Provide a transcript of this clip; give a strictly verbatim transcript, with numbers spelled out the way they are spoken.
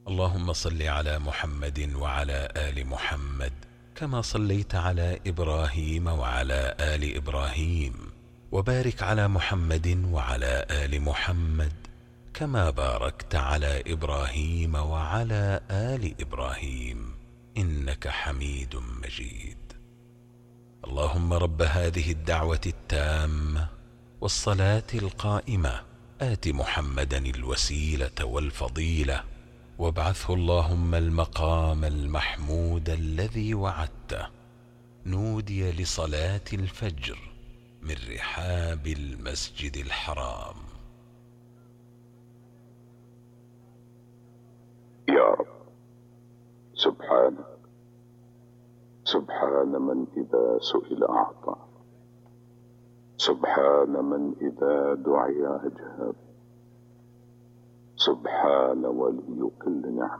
اللهم صل على محمد وعلى آل محمد كما صليت على إبراهيم وعلى آل إبراهيم، وبارك على محمد وعلى آل محمد كما باركت على إبراهيم وعلى آل إبراهيم إنك حميد مجيد. اللهم رب هذه الدعوة التامة والصلاة القائمة آت محمدا الوسيلة والفضيلة، وابعثه اللهم المقام المحمود الذي وعدته. نودي لصلاة الفجر من رحاب المسجد الحرام. يا رب، سبحانك، سبحان من إذا سئل أعطى، سبحان من إذا دعي أجاب، سبحان ولي كل نعمة.